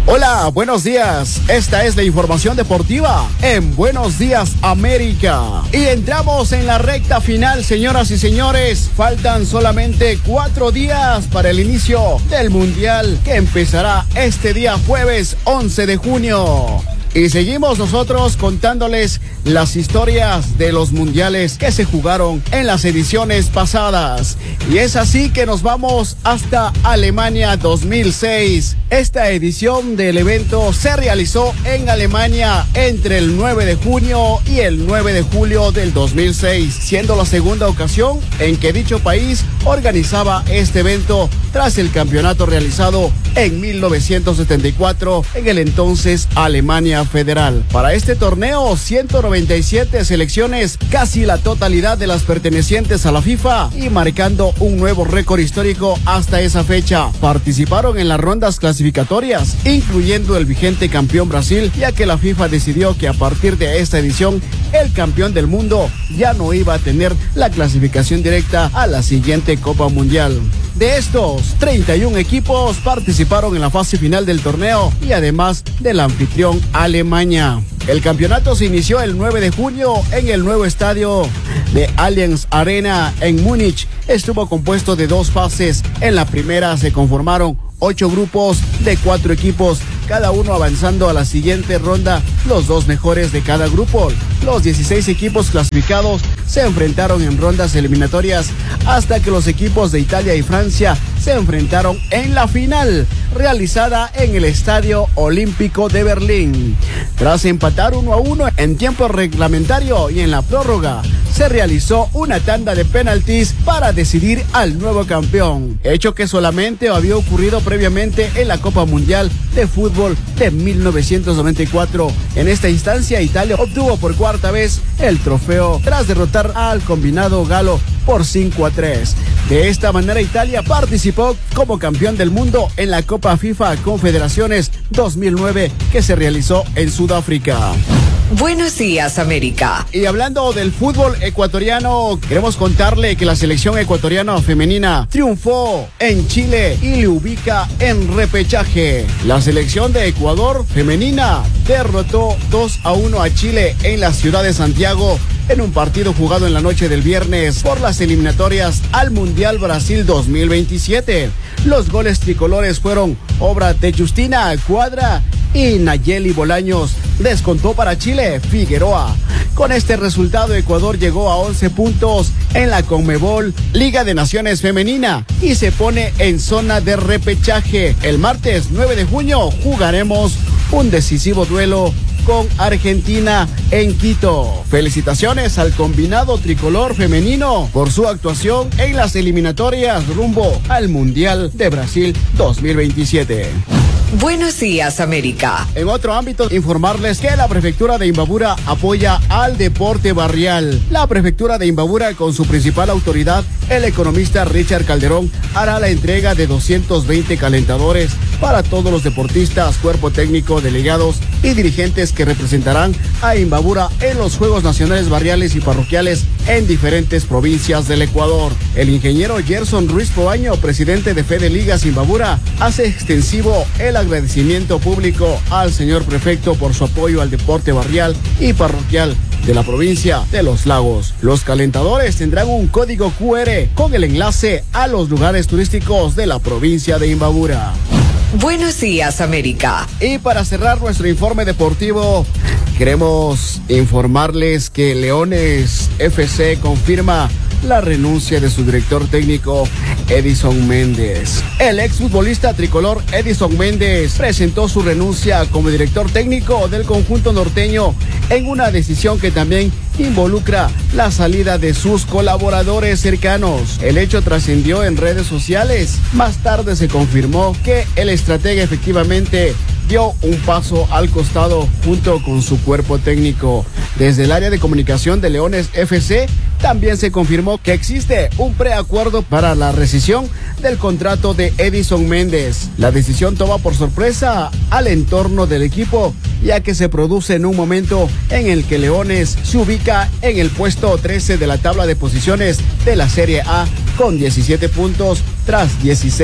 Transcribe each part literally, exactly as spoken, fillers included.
Hola, buenos días. Esta es la información deportiva en Buenos Días América. Y entramos en la recta final, señoras y señores. Faltan solamente cuatro días para el inicio del Mundial que empezará este día jueves once de junio. Y seguimos nosotros contándoles las historias de los mundiales que se jugaron en las ediciones pasadas. Y es así que nos vamos hasta Alemania dos mil seis. Esta edición del evento se realizó en Alemania entre el nueve de junio y el nueve de julio del dos mil seis, siendo la segunda ocasión en que dicho país organizaba este evento tras el campeonato realizado en mil novecientos setenta y cuatro en el entonces Alemania Federal. Para este torneo, ciento noventa y siete selecciones, casi la totalidad de las pertenecientes a la FIFA, y marcando un nuevo récord histórico hasta esa fecha. Participaron en las rondas clasificatorias, incluyendo el vigente campeón Brasil, ya que la FIFA decidió que a partir de esta edición, el campeón del mundo ya no iba a tener la clasificación directa a la siguiente Copa Mundial. De estos, treinta y un equipos participaron en la fase final del torneo y además del anfitrión Alemania. El campeonato se inició el nueve de junio en el nuevo estadio de Allianz Arena en Múnich. Estuvo compuesto de dos fases. En la primera se conformaron ocho grupos de cuatro equipos, cada uno avanzando a la siguiente ronda, los dos mejores de cada grupo. Los dieciséis equipos clasificados se enfrentaron en rondas eliminatorias hasta que los equipos de Italia y Francia se enfrentaron en la final, realizada en el Estadio Olímpico de Berlín. Tras empatar uno a uno en tiempo reglamentario y en la prórroga, se realizó una tanda de penaltis para decidir al nuevo campeón, hecho que solamente había ocurrido previamente en la Copa Mundial de Fútbol de mil novecientos noventa y cuatro. En esta instancia, Italia obtuvo por cuarta vez el trofeo tras derrotar al combinado galo por cinco a tres. De esta manera, Italia participó como campeón del mundo en la Copa FIFA Confederaciones dos mil nueve que se realizó en Sudáfrica. Buenos días, América. Y hablando del fútbol ecuatoriano, queremos contarle que la selección ecuatoriana femenina triunfó en Chile y le ubica en repechaje. La selección de Ecuador femenina derrotó dos a uno a Chile en la ciudad de Santiago en un partido jugado en la noche del viernes por las eliminatorias al Mundial Brasil dos mil veintisiete. Los goles tricolores fueron obra de Justina Cuadra y Nayeli Bolaños. Descontó para Chile Figueroa. Con este resultado, Ecuador llegó a once puntos en la Conmebol Liga de Naciones Femenina y se pone en zona de repechaje. El martes nueve de junio jugaremos un decisivo duelo con Argentina en Quito. Felicitaciones al combinado tricolor femenino por su actuación en las eliminatorias rumbo al Mundial de Brasil dos mil veintisiete. Buenos días, América. En otro ámbito, informarles que la prefectura de Imbabura apoya al deporte barrial. La prefectura de Imbabura, con su principal autoridad, el economista Richard Calderón, hará la entrega de doscientos veinte calentadores para todos los deportistas, cuerpo técnico, delegados y dirigentes que representarán a Imbabura en los Juegos Nacionales Barriales y Parroquiales en diferentes provincias del Ecuador. El ingeniero Gerson Ruiz Poaño, presidente de Fede Ligas Imbabura, hace extensivo el agradecimiento público al señor prefecto por su apoyo al deporte barrial y parroquial de la provincia de Los Lagos. Los calentadores tendrán un código cu erre con el enlace a los lugares turísticos de la provincia de Imbabura. Buenos días, América. Y para cerrar nuestro informe deportivo, queremos informarles que Leones F C confirma la renuncia de su director técnico Edison Méndez. El exfutbolista tricolor Edison Méndez presentó su renuncia como director técnico del conjunto norteño en una decisión que también involucra la salida de sus colaboradores cercanos. El hecho trascendió en redes sociales. Más tarde se confirmó que el estratega efectivamente dio un paso al costado junto con su cuerpo técnico. Desde el área de comunicación de Leones F C también se confirmó que existe un preacuerdo para la rescisión del contrato de Edison Méndez. La decisión toma por sorpresa al entorno del equipo, ya que se produce en un momento en el que Leones se ubica en el puesto trece de la tabla de posiciones de la Serie A con diecisiete puntos tras dieciséis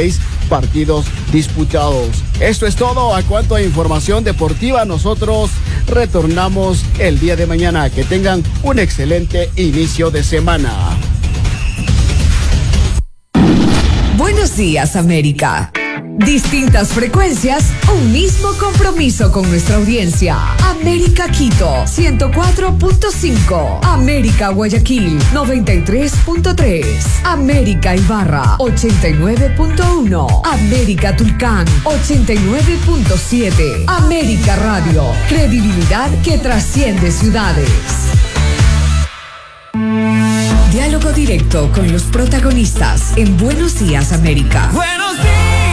partidos disputados. Esto es todo a cuanto a información deportiva. Nosotros retornamos el día de mañana. Que tengan un excelente inicio de semana. Buenos días, América. Distintas frecuencias, un mismo compromiso con nuestra audiencia. América Quito, ciento cuatro punto cinco. América Guayaquil, noventa y tres punto tres. América Ibarra, ochenta y nueve punto uno. América Tulcán, ochenta y nueve punto siete. América Radio, credibilidad que trasciende ciudades. Diálogo directo con los protagonistas en Buenos Días, América. Buenos días.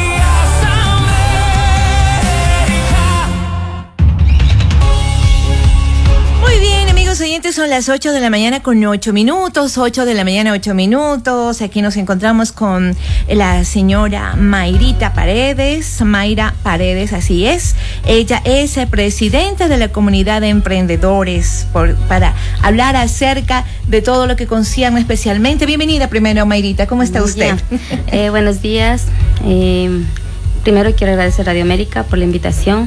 Oyentes, son las ocho de la mañana con ocho minutos, ocho de la mañana, ocho minutos. Aquí nos encontramos con la señora Mayrita Paredes, Mayra Paredes, así es. Ella es presidenta de la comunidad de emprendedores por, para hablar acerca de todo lo que concierne especialmente. Bienvenida primero, Mayrita, ¿cómo está usted? Eh, buenos días. Eh, primero quiero agradecer a Radio América por la invitación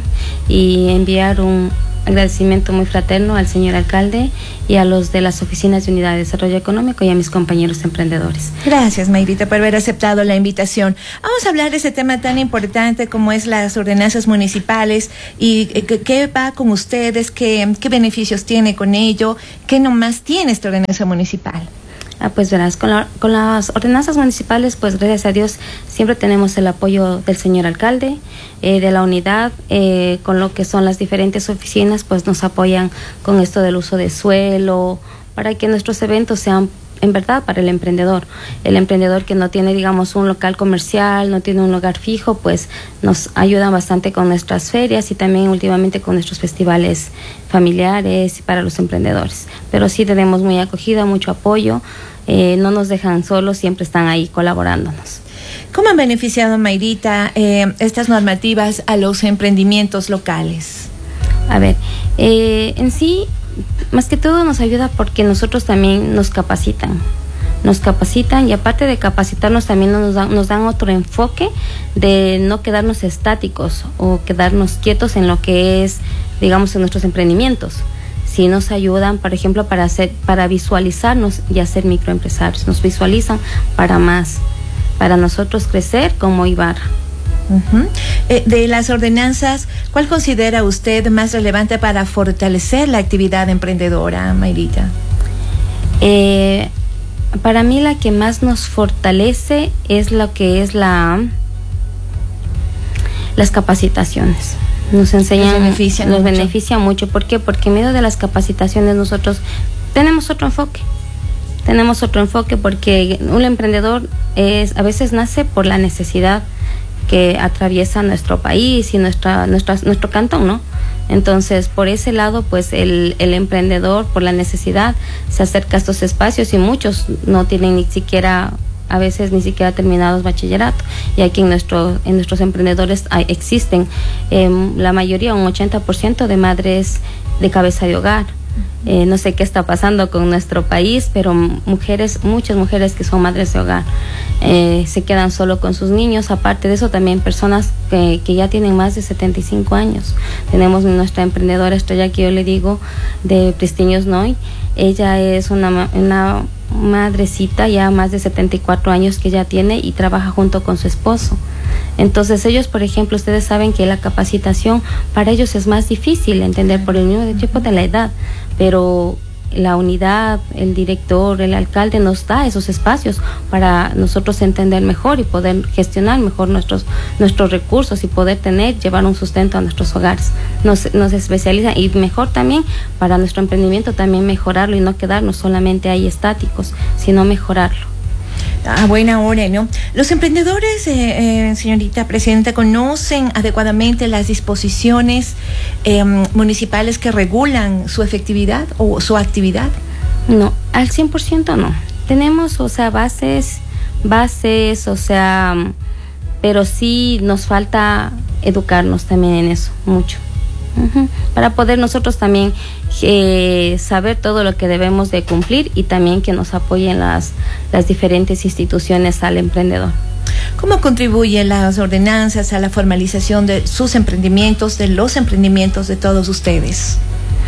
y enviar un agradecimiento muy fraterno al señor alcalde y a los de las oficinas de Unidad de Desarrollo Económico y a mis compañeros emprendedores. Gracias, Mayrita, por haber aceptado la invitación. Vamos a hablar de ese tema tan importante como es las ordenanzas municipales y qué, qué va con ustedes, qué, qué beneficios tiene con ello, qué nomás tiene esta ordenanza municipal. Ah, pues verás, con, la, con las ordenanzas municipales, pues gracias a Dios siempre tenemos el apoyo del señor alcalde, eh, de la unidad, eh, con lo que son las diferentes oficinas, pues nos apoyan con esto del uso de suelo, para que nuestros eventos sean en verdad para el emprendedor. El emprendedor que no tiene, digamos, un local comercial, no tiene un lugar fijo, pues nos ayudan bastante con nuestras ferias y también últimamente con nuestros festivales familiares para los emprendedores. Pero sí tenemos muy acogida, mucho apoyo, eh, no nos dejan solos, siempre están ahí colaborándonos. ¿Cómo han beneficiado, Mayrita, eh, estas normativas a los emprendimientos locales? A ver, eh, en sí, más que todo nos ayuda porque nosotros también nos capacitan, nos capacitan y aparte de capacitarnos también nos dan, nos dan otro enfoque de no quedarnos estáticos o quedarnos quietos en lo que es, digamos, en nuestros emprendimientos. Sí nos ayudan, por ejemplo, para hacer, para visualizarnos y hacer microempresarios, nos visualizan para más, para nosotros crecer como Ibarra. Uh-huh. Eh, de las ordenanzas, ¿cuál considera usted más relevante para fortalecer la actividad emprendedora, Mayrita? Eh, para mí la que más nos fortalece es lo que es la las capacitaciones. Nos enseñan, nos beneficia, nos mucho. beneficia mucho. ¿Por qué? Porque en medio de las capacitaciones nosotros tenemos otro enfoque. Tenemos otro enfoque porque un emprendedor es, a veces nace por la necesidad que atraviesa nuestro país y nuestra, nuestra, nuestro cantón, ¿no? Entonces, por ese lado, pues el, el emprendedor, por la necesidad, se acerca a estos espacios y muchos no tienen ni siquiera, a veces ni siquiera terminados bachillerato. Y aquí en, nuestro, en nuestros emprendedores hay, existen eh, la mayoría, un ochenta por ciento de madres de cabeza de hogar. Eh, no sé qué está pasando con nuestro país, pero mujeres, muchas mujeres que son madres de hogar, eh, se quedan solo con sus niños. Aparte de eso, también personas que, que ya tienen más de setenta y cinco años. Tenemos nuestra emprendedora estrella que yo le digo, de Pristiños Noy. Ella es una, una madrecita ya más de setenta y cuatro años que ya tiene y trabaja junto con su esposo. Entonces ellos, por ejemplo, ustedes saben que la capacitación para ellos es más difícil entender por el mismo tipo de la edad, pero la unidad, el director, el alcalde nos da esos espacios para nosotros entender mejor y poder gestionar mejor nuestros nuestros recursos y poder tener, llevar un sustento a nuestros hogares. Nos, nos especializan y mejor también para nuestro emprendimiento también mejorarlo y no quedarnos solamente ahí estáticos, sino mejorarlo. A buena hora, ¿no? Los emprendedores, eh, eh, señorita presidenta, ¿conocen adecuadamente las disposiciones eh, municipales que regulan su efectividad o su actividad? No, al cien por ciento no. Tenemos, o sea, bases, bases, o sea, pero sí nos falta educarnos también en eso, mucho. Uh-huh. Para poder nosotros también eh, saber todo lo que debemos de cumplir y también que nos apoyen las, las diferentes instituciones al emprendedor. ¿Cómo contribuyen las ordenanzas a la formalización de sus emprendimientos, de los emprendimientos de todos ustedes?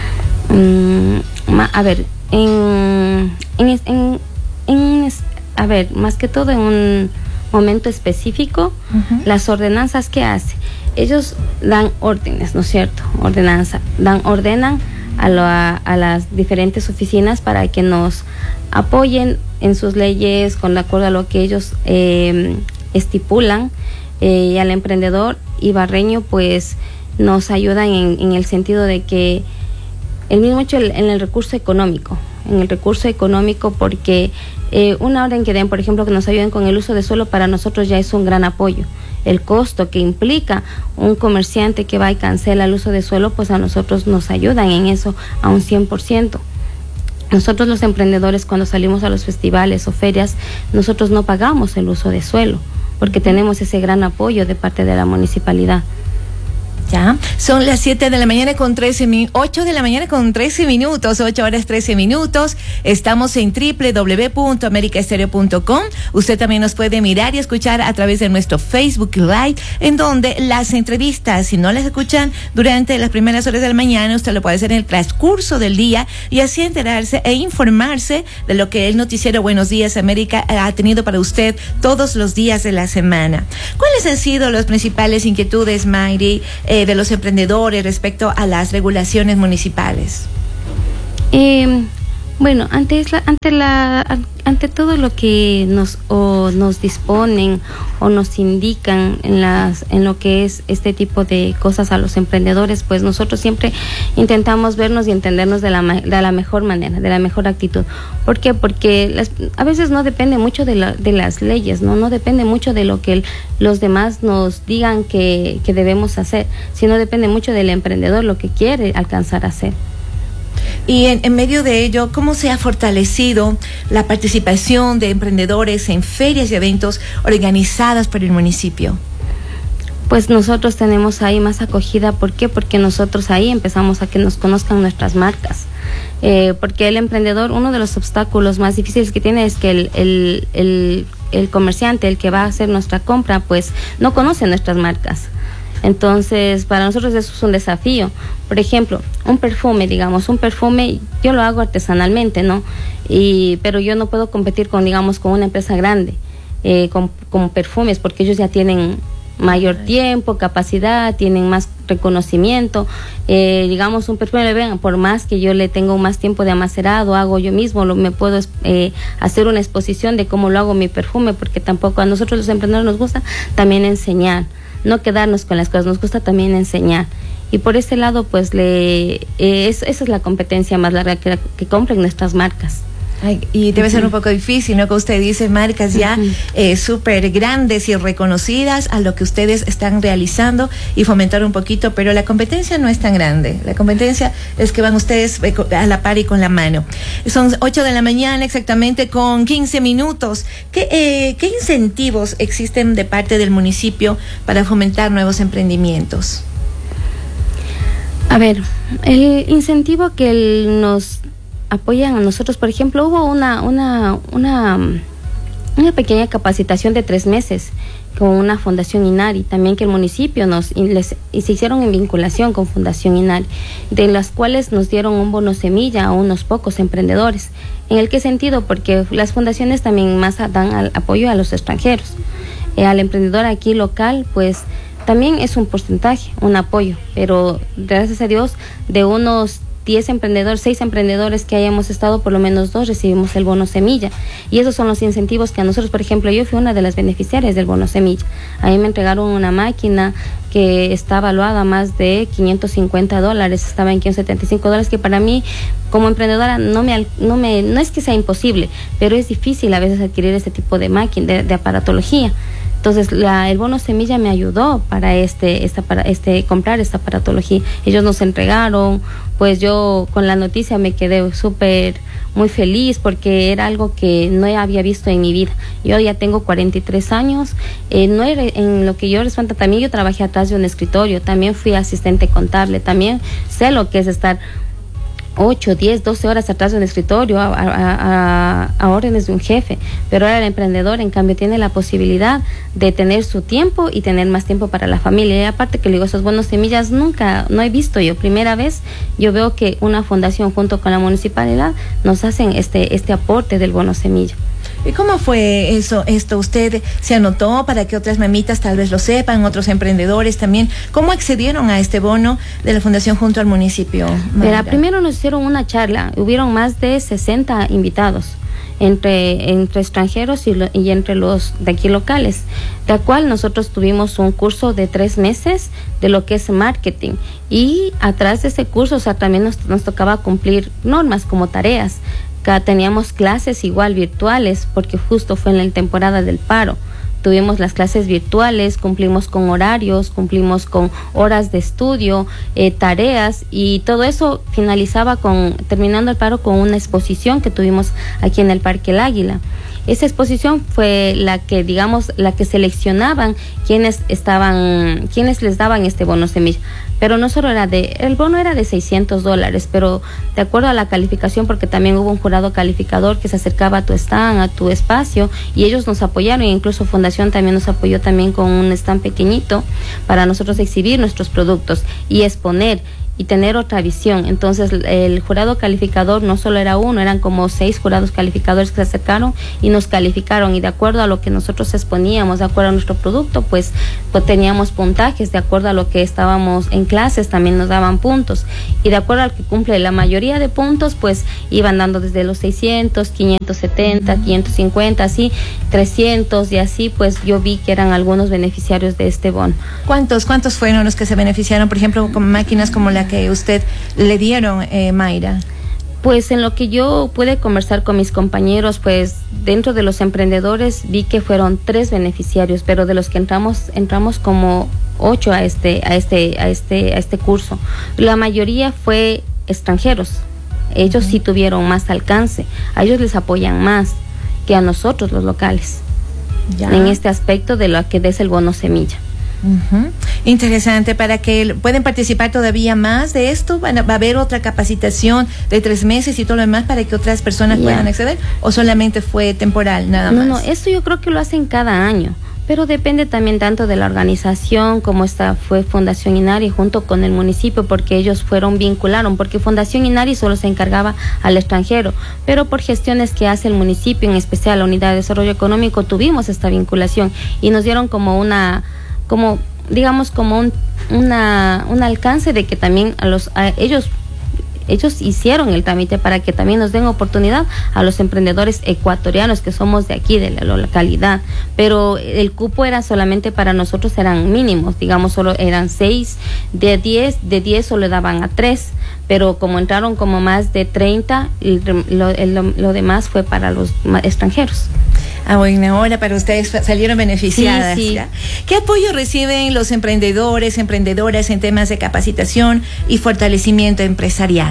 Mm, a ver, en, en, en, en, a ver, más que todo en un momento específico, uh-huh. Las ordenanzas que hace, ellos dan órdenes, ¿no es cierto? Ordenanza, dan, ordenan a, lo, a, a las diferentes oficinas para que nos apoyen en sus leyes con de acuerdo a lo que ellos eh, estipulan, eh, y al emprendedor ibarreño pues nos ayudan en, en el sentido de que el mismo hecho en el recurso económico, en el recurso económico porque eh, una orden que den, por ejemplo, que nos ayuden con el uso de suelo, para nosotros ya es un gran apoyo. El costo que implica un comerciante que va y cancela el uso de suelo, pues a nosotros nos ayudan en eso a un cien por ciento. Nosotros los emprendedores, cuando salimos a los festivales o ferias, nosotros no pagamos el uso de suelo porque tenemos ese gran apoyo de parte de la municipalidad. Ya, son las siete de la mañana con trece minutos, ocho de la mañana con trece minutos, ocho horas trece minutos. Estamos en doble u doble u doble u punto america estéreo punto com. Usted también nos puede mirar y escuchar a través de nuestro Facebook Live, en donde las entrevistas, si no las escuchan durante las primeras horas de la mañana, usted lo puede hacer en el transcurso del día y así enterarse e informarse de lo que el noticiero Buenos Días América ha tenido para usted todos los días de la semana. ¿Cuáles han sido las principales inquietudes, Mayri, eh, de los emprendedores respecto a las regulaciones municipales? Eh, bueno, antes la, ante la ante todo lo que nos o nos disponen o nos indican en las en lo que es este tipo de cosas a los emprendedores, pues nosotros siempre intentamos vernos y entendernos de la de la mejor manera, de la mejor actitud. ¿Por qué? Porque las, a veces no depende mucho de la, de las leyes, no no depende mucho de lo que el, los demás nos digan que que debemos hacer, sino depende mucho del emprendedor lo que quiere alcanzar a hacer. Y en, en medio de ello, ¿cómo se ha fortalecido la participación de emprendedores en ferias y eventos organizadas por el municipio? Pues nosotros tenemos ahí más acogida. ¿Por qué? Porque nosotros ahí empezamos a que nos conozcan nuestras marcas. Eh, porque el emprendedor, uno de los obstáculos más difíciles que tiene es que el, el, el, el comerciante, el que va a hacer nuestra compra, pues no conoce nuestras marcas. Entonces, para nosotros eso es un desafío. Por ejemplo, un perfume, digamos, un perfume, yo lo hago artesanalmente, ¿no? Y, pero yo no puedo competir con, digamos, con una empresa grande, eh, con, con perfumes, porque ellos ya tienen mayor tiempo, capacidad, tienen más reconocimiento. Eh, digamos, un perfume, vean, por más que yo le tengo más tiempo de amacerado, hago yo mismo, lo, me puedo eh, hacer una exposición de cómo lo hago mi perfume, porque tampoco a nosotros los emprendedores nos gusta también enseñar. No quedarnos con las cosas, nos gusta también enseñar. Y por ese lado, pues, le eh, es, esa es la competencia más larga, que, que compren nuestras marcas. Ay, y debe uh-huh. ser un poco difícil, ¿no? Que usted dice marcas ya uh-huh. eh, súper grandes y reconocidas a lo que ustedes están realizando y fomentar un poquito, pero la competencia no es tan grande. La competencia es que van ustedes a la par y con la mano. Son ocho de la mañana exactamente con quince minutos. ¿Qué, eh, ¿Qué incentivos existen de parte del municipio para fomentar nuevos emprendimientos? A ver, el incentivo que el, nos apoyan a nosotros, por ejemplo, hubo una una una una pequeña capacitación de tres meses con una Fundación INARI, también que el municipio nos y les y se hicieron en vinculación con Fundación INARI, de las cuales nos dieron un bono semilla a unos pocos emprendedores. ¿En el qué sentido? Porque las fundaciones también más dan al apoyo a los extranjeros, eh, al emprendedor aquí local, pues también es un porcentaje, un apoyo, pero gracias a Dios de unos diez emprendedores, seis emprendedores que hayamos estado, por lo menos dos recibimos el bono semilla. Y esos son los incentivos que a nosotros, por ejemplo, yo fui una de las beneficiarias del bono semilla. A mí me entregaron una máquina que está evaluada a más de quinientos cincuenta dólares, estaba en quinientos setenta y cinco dólares, que para mí, como emprendedora, no me, no me, no es que sea imposible, pero es difícil a veces adquirir este tipo de máquina, de, de aparatología. Entonces, la, el bono semilla me ayudó para este, esta, para este, comprar esta aparatología. Ellos nos entregaron, pues yo con la noticia me quedé súper, muy feliz, porque era algo que no había visto en mi vida. Yo ya tengo cuarenta y tres años, eh, no era en lo que yo respecto, también yo trabajé atrás de un escritorio, también fui asistente contable, también sé lo que es estar ocho, diez, doce horas atrás de un escritorio a, a, a, a órdenes de un jefe, pero ahora el emprendedor en cambio tiene la posibilidad de tener su tiempo y tener más tiempo para la familia. Y aparte que le digo, esos bonos semillas nunca, no he visto yo, primera vez yo veo que una fundación junto con la municipalidad nos hacen este, este aporte del bono semilla. ¿Y cómo fue eso, esto? ¿Usted se anotó para que otras mamitas tal vez lo sepan, otros emprendedores también? ¿Cómo accedieron a este bono de la fundación junto al municipio? Mira, primero nos hicieron una charla, hubieron más de sesenta invitados, entre, entre extranjeros y, lo, y entre los de aquí locales, de la cual nosotros tuvimos un curso de tres meses de lo que es marketing, y atrás de ese curso, o sea, también nos, nos tocaba cumplir normas como tareas. Teníamos clases igual virtuales, porque justo fue en la temporada del paro. Tuvimos las clases virtuales, cumplimos con horarios, cumplimos con horas de estudio, eh, tareas, y todo eso finalizaba con, terminando el paro, con una exposición que tuvimos aquí en el Parque El Águila. Esa exposición fue la que, digamos, la que seleccionaban quienes estaban, quienes les daban este bono semilla. Pero no solo era de, el bono era de seiscientos dólares, pero de acuerdo a la calificación, porque también hubo un jurado calificador que se acercaba a tu stand, a tu espacio, y ellos nos apoyaron, e incluso Fundación también nos apoyó también con un stand pequeñito para nosotros exhibir nuestros productos y exponer y tener otra visión. Entonces el jurado calificador no solo era uno, eran como seis jurados calificadores que se acercaron y nos calificaron, y de acuerdo a lo que nosotros exponíamos, de acuerdo a nuestro producto, pues, pues teníamos puntajes, de acuerdo a lo que estábamos en clases también nos daban puntos, y de acuerdo al que cumple la mayoría de puntos, pues iban dando desde los seiscientos, quinientos setenta, uh-huh. quinientos cincuenta, así, trescientos, y así pues yo vi que eran algunos beneficiarios de este bono. ¿Cuántos, cuántos fueron los que se beneficiaron, por ejemplo, con máquinas como la que usted le dieron, eh, Mayra? Pues en lo que yo pude conversar con mis compañeros, pues dentro de los emprendedores vi que fueron tres beneficiarios, pero de los que entramos entramos como ocho a este a este a este a este curso. La mayoría fue extranjeros. Ellos uh-huh. sí tuvieron más alcance. A ellos les apoyan más que a nosotros los locales. Ya. En este aspecto de lo que es el bono semilla. Uh-huh. Interesante. Para que pueden participar todavía más de esto, ¿va a haber otra capacitación de tres meses y todo lo demás para que otras personas yeah. puedan acceder, o solamente fue temporal nada más? No, no, eso yo creo que lo hacen cada año, pero depende también tanto de la organización como esta fue Fundación Inari junto con el municipio, porque ellos fueron, vincularon, porque Fundación Inari solo se encargaba al extranjero, pero por gestiones que hace el municipio, en especial la Unidad de Desarrollo Económico, tuvimos esta vinculación y nos dieron como una como digamos como un una un alcance de que también a los a ellos ellos hicieron el trámite para que también nos den oportunidad a los emprendedores ecuatorianos que somos de aquí, de la localidad, pero el cupo era solamente para nosotros, eran mínimos, digamos, solo eran seis, de diez, de diez solo daban a tres, pero como entraron como más de treinta, lo, lo, lo demás fue para los extranjeros. Ah, bueno, ahora para ustedes salieron beneficiadas. Sí, sí. ¿Ya? ¿Qué apoyo reciben los emprendedores, emprendedoras en temas de capacitación y fortalecimiento empresarial?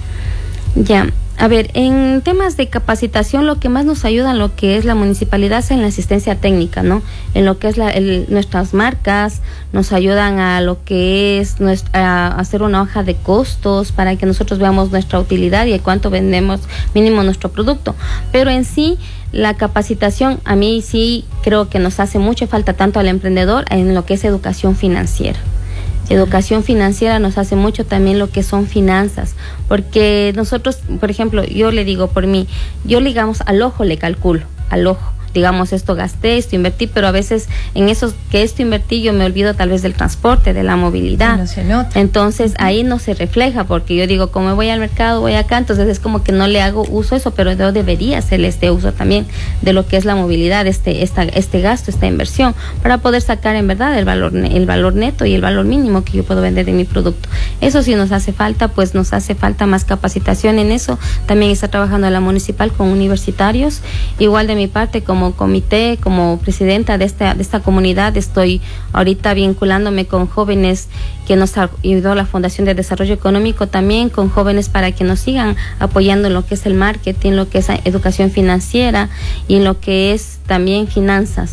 Ya, a ver, en temas de capacitación lo que más nos ayuda en lo que es la municipalidad es en la asistencia técnica, ¿no? En lo que es la, el, nuestras marcas, nos ayudan a lo que es nuestra, a hacer una hoja de costos para que nosotros veamos nuestra utilidad y a cuánto vendemos mínimo nuestro producto. Pero en sí, la capacitación a mí sí creo que nos hace mucha falta tanto al emprendedor en lo que es educación financiera. Educación financiera nos hace mucho también lo que son finanzas, porque nosotros, por ejemplo, yo le digo por mí, yo digamos al ojo le calculo, al ojo. Digamos, esto gasté, esto invertí, pero a veces en eso que esto invertí yo me olvido tal vez del transporte, de la movilidad. No se nota. Entonces ahí no se refleja, porque yo digo, como voy al mercado, voy acá, entonces es como que no le hago uso a eso, pero yo debería hacerle este uso también de lo que es la movilidad, este esta, este gasto, esta inversión, para poder sacar en verdad el valor, el valor neto y el valor mínimo que yo puedo vender de mi producto. Eso sí nos hace falta, pues nos hace falta más capacitación en eso. También está trabajando la municipal con universitarios, igual de mi parte como comité, como presidenta de esta de esta comunidad, estoy ahorita vinculándome con jóvenes que nos ayudó la Fundación de Desarrollo Económico, también con jóvenes para que nos sigan apoyando en lo que es el marketing, lo que es educación financiera y en lo que es también finanzas.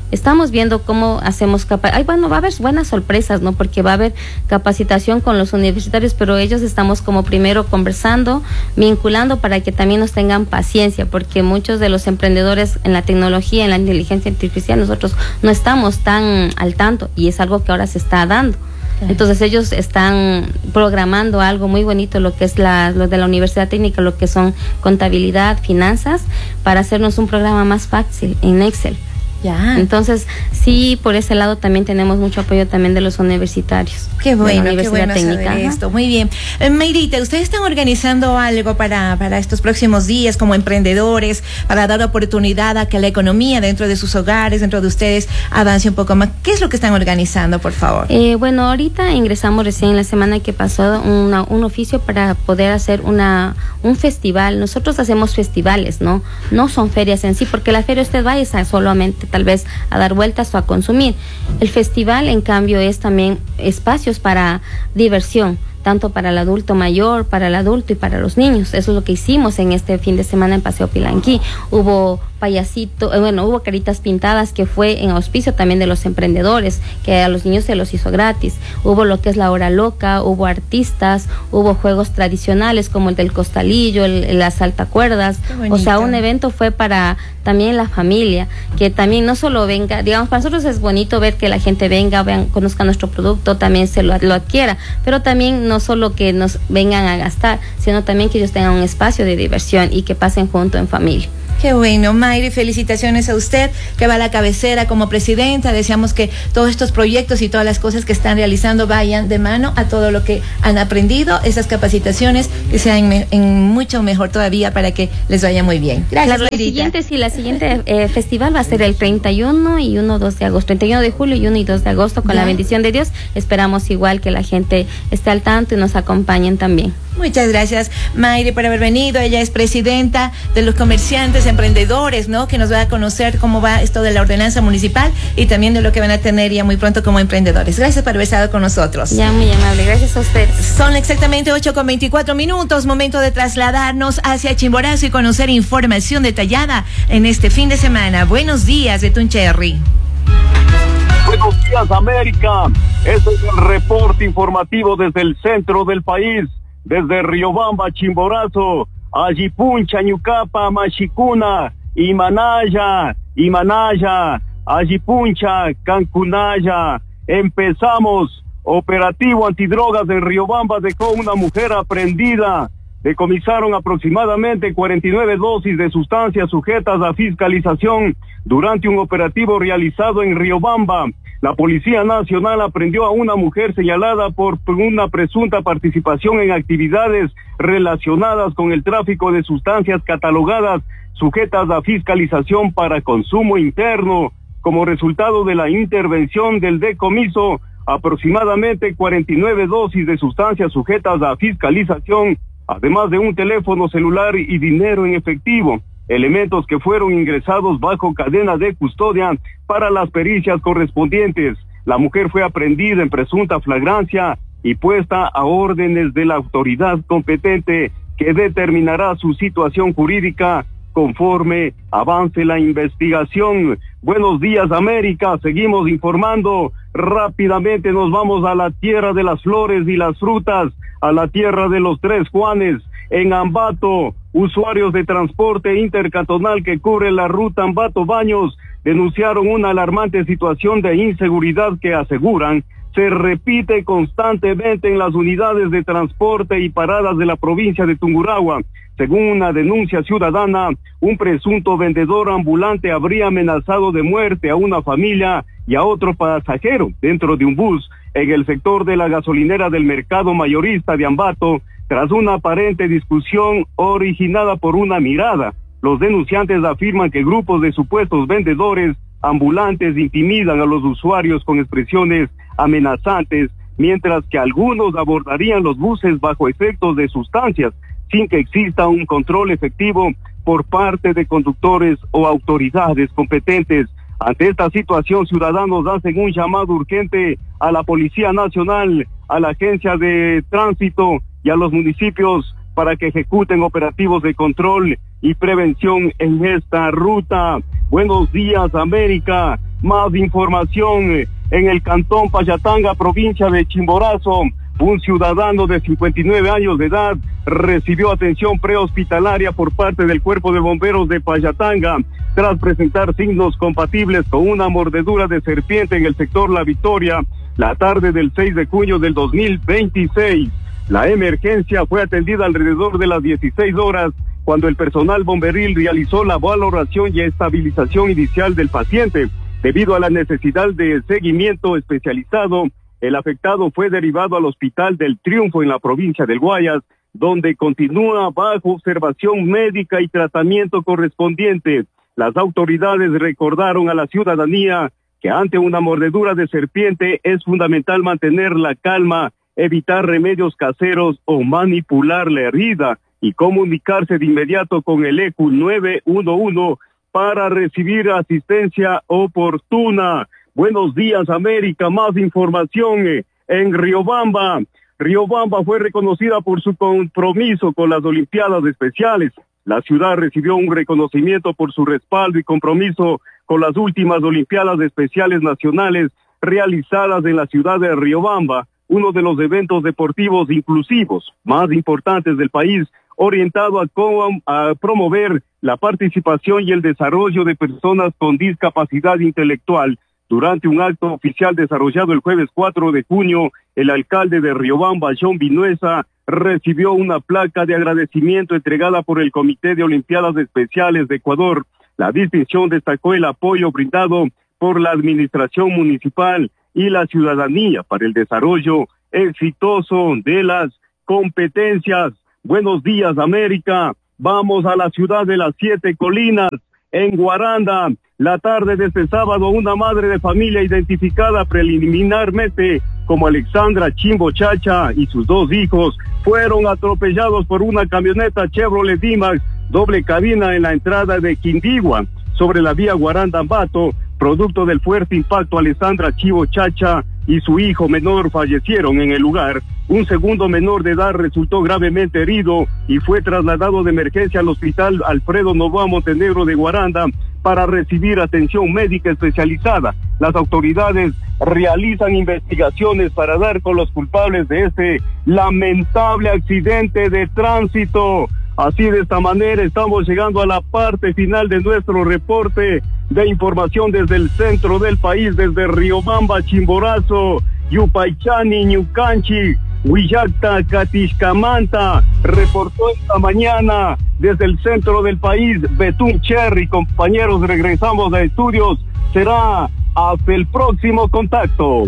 Estamos viendo cómo hacemos capa Ay, bueno, va a haber buenas sorpresas, ¿no? Porque va a haber capacitación con los universitarios, pero ellos estamos como primero conversando, vinculando para que también nos tengan paciencia, porque muchos de los emprendedores en la tecnología, en la inteligencia artificial, nosotros no estamos tan al tanto y es algo que ahora se está dando. Entonces ellos están programando algo muy bonito, lo que es la, lo de la Universidad Técnica, lo que son contabilidad, finanzas, para hacernos un programa más fácil en Excel. Ya. Entonces, sí, por ese lado también tenemos mucho apoyo también de los universitarios. Qué bueno, qué bueno saber esto. Muy bien. Eh, Mayrita, ¿ustedes están organizando algo para, para estos próximos días como emprendedores, para dar oportunidad a que la economía dentro de sus hogares, dentro de ustedes, avance un poco más? ¿Qué es lo que están organizando, por favor? Eh, bueno, ahorita ingresamos recién la semana que pasó una, un oficio para poder hacer una un festival. Nosotros hacemos festivales, ¿no? No son ferias en sí, porque la feria usted va y está solamente tal vez a dar vueltas o a consumir. El festival, en cambio, es también espacios para diversión, tanto para el adulto mayor, para el adulto y para los niños. Eso es lo que hicimos en este fin de semana en Paseo Pilanquí. Hubo payasito, eh, bueno, hubo caritas pintadas, que fue en auspicio también de los emprendedores, que a los niños se los hizo gratis. Hubo lo que es la hora loca, hubo artistas, hubo juegos tradicionales como el del costalillo, el, el, las saltacuerdas. O sea, un evento fue para también la familia, que también no solo venga, digamos, para nosotros es bonito ver que la gente venga, vean, conozca nuestro producto, también se lo, lo adquiera, pero también no solo que nos vengan a gastar, sino también que ellos tengan un espacio de diversión y que pasen junto en familia. Qué bueno, Mayri, felicitaciones a usted, que va a la cabecera como presidenta. Deseamos que todos estos proyectos y todas las cosas que están realizando vayan de mano a todo lo que han aprendido, esas capacitaciones que sean me, en mucho mejor todavía para que les vaya muy bien. Gracias, la, la siguiente, sí, la siguiente eh, festival va a ser el treinta y uno y uno, dos de agosto, treinta y uno de julio y uno y dos de agosto, con ¿Ya? la bendición de Dios. Esperamos igual que la gente esté al tanto y nos acompañen también. Muchas gracias, Mayri, por haber venido. Ella es presidenta de los comerciantes emprendedores, ¿no? Que nos va a conocer cómo va esto de la ordenanza municipal y también de lo que van a tener ya muy pronto como emprendedores. Gracias por haber estado con nosotros. Ya, muy amable. Gracias a ustedes. Son exactamente ocho con veinticuatro minutos. Momento de trasladarnos hacia Chimborazo y conocer información detallada en este fin de semana. Buenos días, de Tuncherry. Buenos días, América. Este es el reporte informativo desde el centro del país. Desde Riobamba, Chimborazo, Ayipuncha, Ñucapa, Machicuna, Imanaya, Imanaya, Ayipuncha, Cancunaya. Empezamos. Operativo antidrogas de Riobamba dejó una mujer aprehendida. Decomisaron aproximadamente cuarenta y nueve dosis de sustancias sujetas a fiscalización durante un operativo realizado en Riobamba. La Policía Nacional aprendió a una mujer señalada por una presunta participación en actividades relacionadas con el tráfico de sustancias catalogadas sujetas a fiscalización para consumo interno. Como resultado de la intervención del decomiso, aproximadamente cuarenta y nueve dosis de sustancias sujetas a fiscalización, además de un teléfono celular y dinero en efectivo, elementos que fueron ingresados bajo cadena de custodia para las pericias correspondientes. La mujer fue aprehendida en presunta flagrancia y puesta a órdenes de la autoridad competente, que determinará su situación jurídica conforme avance la investigación. Buenos días, América. Seguimos informando. Rápidamente nos vamos a la tierra de las flores y las frutas, a la tierra de los Tres Juanes. En Ambato, usuarios de transporte intercantonal que cubre la ruta Ambato-Baños denunciaron una alarmante situación de inseguridad que aseguran se repite constantemente en las unidades de transporte y paradas de la provincia de Tungurahua. Según una denuncia ciudadana, un presunto vendedor ambulante habría amenazado de muerte a una familia y a otro pasajero dentro de un bus en el sector de la gasolinera del mercado mayorista de Ambato, tras una aparente discusión originada por una mirada. Los denunciantes afirman que grupos de supuestos vendedores ambulantes intimidan a los usuarios con expresiones amenazantes, mientras que algunos abordarían los buses bajo efectos de sustancias, sin que exista un control efectivo por parte de conductores o autoridades competentes. Ante esta situación, ciudadanos hacen un llamado urgente a la Policía Nacional, a la Agencia de Tránsito y a los municipios para que ejecuten operativos de control y prevención en esta ruta. Buenos días, América. Más información en el cantón Payatanga, provincia de Chimborazo. Un ciudadano de cincuenta y nueve años de edad recibió atención prehospitalaria por parte del Cuerpo de Bomberos de Payatanga tras presentar signos compatibles con una mordedura de serpiente en el sector La Victoria la tarde del seis de junio del dos mil veintiséis. La emergencia fue atendida alrededor de las dieciséis horas cuando el personal bomberil realizó la valoración y estabilización inicial del paciente. Debido a la necesidad de seguimiento especializado, el afectado fue derivado al Hospital del Triunfo en la provincia del Guayas, donde continúa bajo observación médica y tratamiento correspondiente. Las autoridades recordaron a la ciudadanía que ante una mordedura de serpiente es fundamental mantener la calma, evitar remedios caseros o manipular la herida y comunicarse de inmediato con el E Q nueve uno uno para recibir asistencia oportuna. Buenos días, América. Más información en Riobamba. Riobamba fue reconocida por su compromiso con las Olimpiadas Especiales. La ciudad recibió un reconocimiento por su respaldo y compromiso con las últimas Olimpiadas Especiales Nacionales realizadas en la ciudad de Riobamba, uno de los eventos deportivos inclusivos más importantes del país, orientado a, a promover la participación y el desarrollo de personas con discapacidad intelectual. Durante un acto oficial desarrollado el jueves cuatro de junio, el alcalde de Riobamba, John Vinuesa, recibió una placa de agradecimiento entregada por el Comité de Olimpiadas Especiales de Ecuador. La distinción destacó el apoyo brindado por la administración municipal y la ciudadanía para el desarrollo exitoso de las competencias. Buenos días, América. Vamos a la ciudad de las siete colinas, en Guaranda. La tarde de este sábado, una madre de familia identificada preliminarmente como Alexandra Chimbo Chacha y sus dos hijos fueron atropellados por una camioneta Chevrolet D-Max doble cabina en la entrada de Quindigua, sobre la vía Guaranda-Ambato. Producto del fuerte impacto, Alexandra Chimbo Chacha y su hijo menor fallecieron en el lugar. Un segundo menor de edad resultó gravemente herido y fue trasladado de emergencia al hospital Alfredo Novoa Montenegro de Guaranda para recibir atención médica especializada. Las autoridades realizan investigaciones para dar con los culpables de este lamentable accidente de tránsito. Así, de esta manera, estamos llegando a la parte final de nuestro reporte de información desde el centro del país, desde Riobamba, Chimborazo, Yupaychani, Ñucanchi, Huillacta, Catixcamanta. Reportó esta mañana desde el centro del país Betún Cherry. Compañeros, regresamos a estudios. Será hasta el próximo contacto.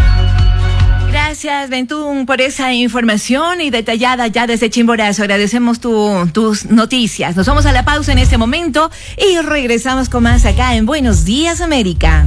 Gracias, Bentún, por esa información y detallada ya desde Chimborazo. Agradecemos tu, tus noticias. Nos vamos a la pausa en este momento y regresamos con más acá en Buenos Días, América.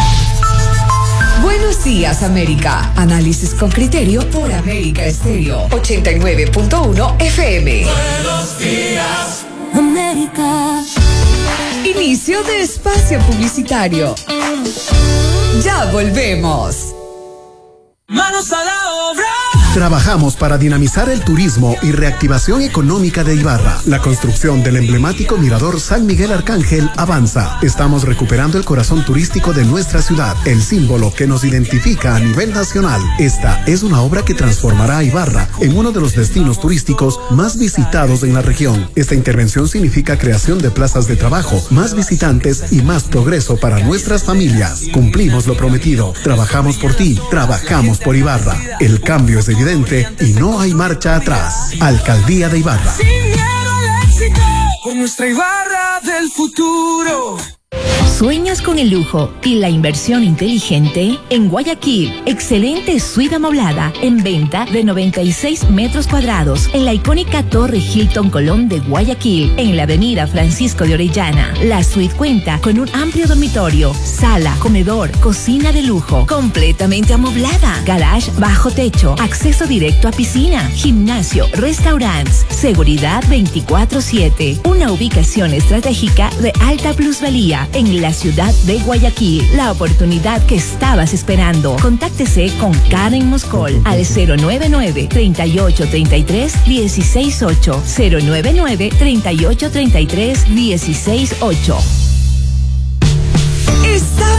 Buenos Días, América. Análisis con criterio por América Estéreo ochenta y nueve punto uno F M. Buenos Días, América. Inicio de espacio publicitario. Ya volvemos. Manos a la obra. Trabajamos para dinamizar el turismo y reactivación económica de Ibarra. La construcción del emblemático mirador San Miguel Arcángel avanza. Estamos recuperando el corazón turístico de nuestra ciudad, el símbolo que nos identifica a nivel nacional. Esta es una obra que transformará a Ibarra en uno de los destinos turísticos más visitados en la región. Esta intervención significa creación de plazas de trabajo, más visitantes y más progreso para nuestras familias. Cumplimos lo prometido. Trabajamos por ti, trabajamos por Ibarra. El cambio es evidente y no hay marcha atrás. Alcaldía de Ibarra. Sin miedo al éxito, con nuestra Ibarra del futuro. ¿Sueñas con el lujo y la inversión inteligente? En Guayaquil, excelente suite amoblada en venta de noventa y seis metros cuadrados en la icónica Torre Hilton Colón de Guayaquil, en la avenida Francisco de Orellana. La suite cuenta con un amplio dormitorio, sala, comedor, cocina de lujo, completamente amoblada, garage bajo techo, acceso directo a piscina, gimnasio, restaurantes, seguridad veinticuatro siete. Una ubicación estratégica de alta plusvalía en la ciudad de Guayaquil. La oportunidad que estabas esperando. Contáctese con Karen Moscol al cero nueve nueve, treinta y ocho, treinta y tres, dieciséis ocho, cero nueve nueve, treinta y ocho, treinta y tres, dieciséis ocho. Estamos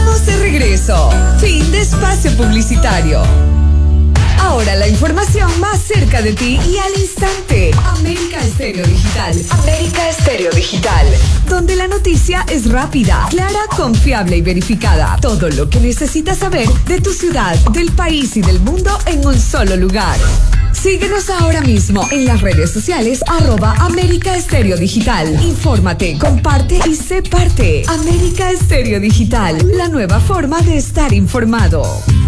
estamos de regreso. Fin de espacio publicitario. Ahora la información más cerca de ti y al instante. América Estéreo Digital. América Estéreo Digital. Donde la noticia es rápida, clara, confiable y verificada. Todo lo que necesitas saber de tu ciudad, del país y del mundo en un solo lugar. Síguenos ahora mismo en las redes sociales arroba América Estéreo Digital. Infórmate, comparte y sé parte. América Estéreo Digital, la nueva forma de estar informado.